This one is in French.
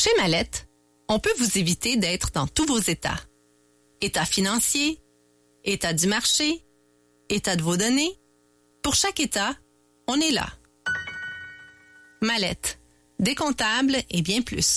Chez Mallette, on peut vous éviter d'être dans tous vos états. État financier, état du marché, état de vos données. Pour chaque état, on est là. Mallette, des comptables et bien plus.